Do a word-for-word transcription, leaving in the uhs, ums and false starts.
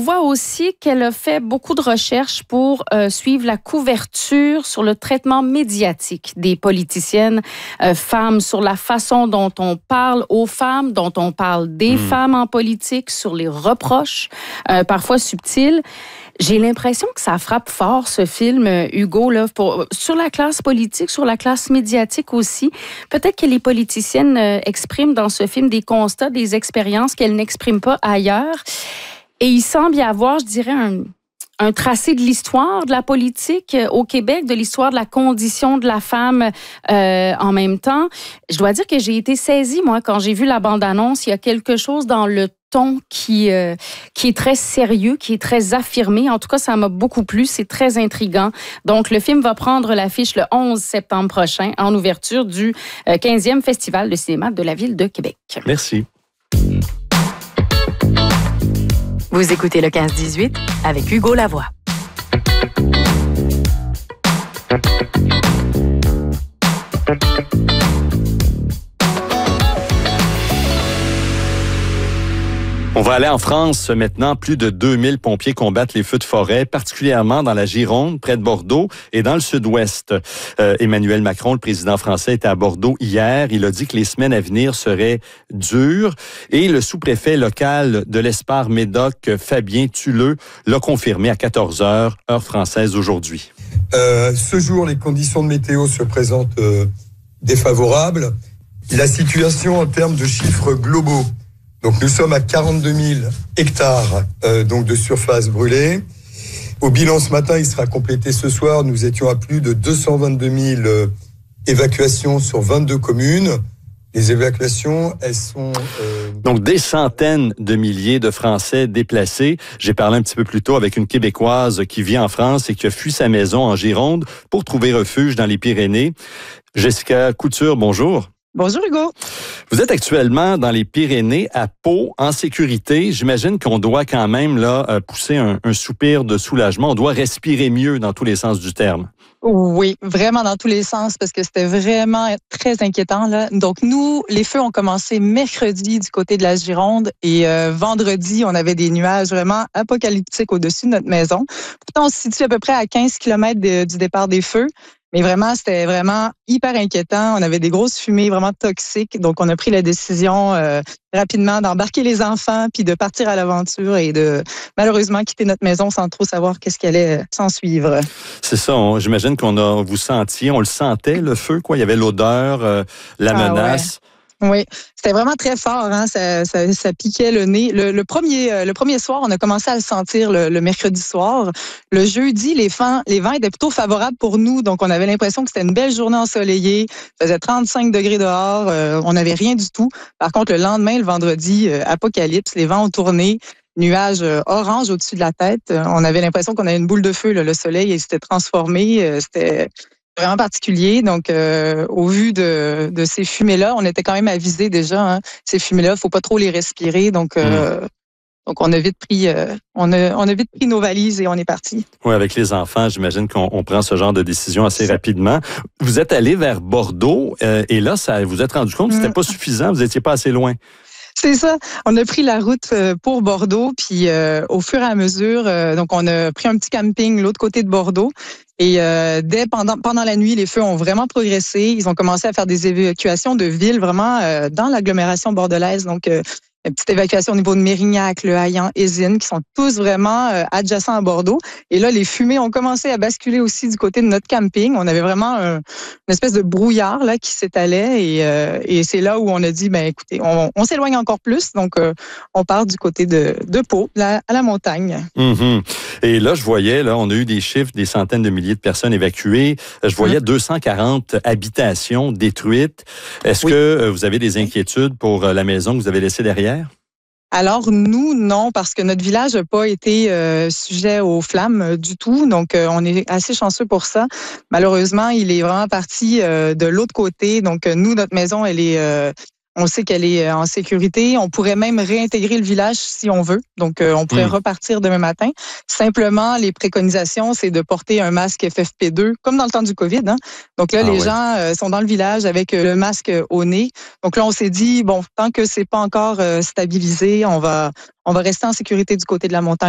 voit aussi qu'elle a fait beaucoup de recherches pour euh, suivre la couverture sur le traitement médiatique des politiciennes euh, femmes, sur la façon dont on parle aux femmes, dont on parle des mmh. femmes en politique, sur les reproches, euh, parfois subtils. J'ai l'impression que ça frappe fort, ce film, Hugo, là, pour, sur la classe politique, sur la classe médiatique aussi. Peut-être que les politiciennes euh, expriment dans ce film des constats, des expériences qu'elles n'expriment pas ailleurs. Et il semble y avoir, je dirais, un, un tracé de l'histoire de la politique au Québec, de l'histoire de la condition de la femme euh, en même temps. Je dois dire que j'ai été saisie, moi, quand j'ai vu la bande-annonce. Il y a quelque chose dans le ton qui, euh, qui est très sérieux, qui est très affirmé. En tout cas, ça m'a beaucoup plu. C'est très intriguant. Donc, le film va prendre l'affiche le onze septembre prochain en ouverture du quinzième Festival de cinéma de la Ville de Québec. Merci. Vous écoutez le quinze dix-huit avec Hugo Lavoie. On va aller en France maintenant. Plus de deux mille pompiers combattent les feux de forêt, particulièrement dans la Gironde, près de Bordeaux et dans le sud-ouest. Euh, Emmanuel Macron, le président français, était à Bordeaux hier. Il a dit que les semaines à venir seraient dures. Et le sous-préfet local de l'Espar-Médoc, Fabien Tulleux, l'a confirmé à quatorze heures, heure française aujourd'hui. Euh, ce jour, les conditions de météo se présentent euh, défavorables. La situation en termes de chiffres globaux. Donc nous sommes à quarante-deux mille hectares euh, donc de surface brûlée. Au bilan ce matin, il sera complété ce soir. Nous étions à plus de deux cent vingt-deux mille euh, évacuations sur vingt-deux communes. Les évacuations, elles sont... Euh... Donc, des centaines de milliers de Français déplacés. J'ai parlé un petit peu plus tôt avec une Québécoise qui vit en France et qui a fui sa maison en Gironde pour trouver refuge dans les Pyrénées. Jessica Couture, bonjour. Bonjour Hugo. Vous êtes actuellement dans les Pyrénées, à Pau, en sécurité. J'imagine qu'on doit quand même là pousser un, un soupir de soulagement. On doit respirer mieux dans tous les sens du terme. Oui, vraiment dans tous les sens, parce que c'était vraiment très inquiétant, là. Donc nous, les feux ont commencé mercredi du côté de la Gironde et euh, vendredi, on avait des nuages vraiment apocalyptiques au-dessus de notre maison. Pourtant, on se situe à peu près à quinze kilomètres de, du départ des feux. Mais vraiment, c'était vraiment hyper inquiétant. On avait des grosses fumées vraiment toxiques. Donc, on a pris la décision euh, rapidement d'embarquer les enfants puis de partir à l'aventure et de malheureusement quitter notre maison sans trop savoir qu'est-ce qui allait s'en suivre. C'est ça. On, j'imagine qu'on a vous sentiez, on le sentait, le feu, quoi. Il y avait l'odeur, euh, la ah, menace. Ouais. Oui, c'était vraiment très fort, hein. ça, ça, ça piquait le nez. Le, le, premier, le premier soir, on a commencé à le sentir le, le mercredi soir. Le jeudi, les vents, les vents étaient plutôt favorables pour nous, donc on avait l'impression que c'était une belle journée ensoleillée. Il faisait trente-cinq degrés dehors, euh, on n'avait rien du tout. Par contre, le lendemain, le vendredi, euh, apocalypse, les vents ont tourné. Nuages orange au-dessus de la tête. On avait l'impression qu'on avait une boule de feu, là. Le soleil il s'était transformé, euh, c'était... vraiment particulier. Donc, euh, au vu de, de ces fumées-là, on était quand même avisés déjà. Hein, ces fumées-là, faut pas trop les respirer. Donc, euh, mmh. donc on a vite pris, euh, on a, on a vite pris nos valises et on est parti. Oui, avec les enfants, j'imagine qu'on on prend ce genre de décision assez rapidement. Vous êtes allé vers Bordeaux euh, et là, ça, vous êtes rendu compte que c'était mmh. pas suffisant. Vous étiez pas assez loin. C'est ça. On a pris la route pour Bordeaux, puis euh, au fur et à mesure, euh, donc on a pris un petit camping de l'autre côté de Bordeaux. Et euh, dès pendant pendant la nuit, les feux ont vraiment progressé. Ils ont commencé à faire des évacuations de villes vraiment euh, dans l'agglomération bordelaise. Donc euh, une petite évacuation au niveau de Mérignac, Le Haillan, Ésine, qui sont tous vraiment euh, adjacents à Bordeaux. Et là, les fumées ont commencé à basculer aussi du côté de notre camping. On avait vraiment un, une espèce de brouillard là qui s'étalait. Et, euh, et c'est là où on a dit, ben écoutez, on, on s'éloigne encore plus. Donc, euh, on part du côté de, de Pau, là, à la montagne. Mm-hmm. Et là, je voyais, là, on a eu des chiffres, des centaines de milliers de personnes évacuées. Je voyais mm-hmm. deux cent quarante habitations détruites. Est-ce oui. que vous avez des inquiétudes pour la maison que vous avez laissée derrière? Alors, nous, non, parce que notre village n'a pas été euh, sujet aux flammes euh, du tout. Donc, euh, on est assez chanceux pour ça. Malheureusement, il est vraiment parti euh, de l'autre côté. Donc, euh, nous, notre maison, elle est... Euh, on sait qu'elle est en sécurité. On pourrait même réintégrer le village si on veut. Donc, euh, on pourrait mmh. repartir demain matin. Simplement, les préconisations, c'est de porter un masque F F P deux, comme dans le temps du COVID. Hein. Donc là, ah, les oui. gens euh, sont dans le village avec le masque au nez. Donc là, on s'est dit, bon, tant que c'est pas encore euh, stabilisé, on va, on va rester en sécurité du côté de la montagne.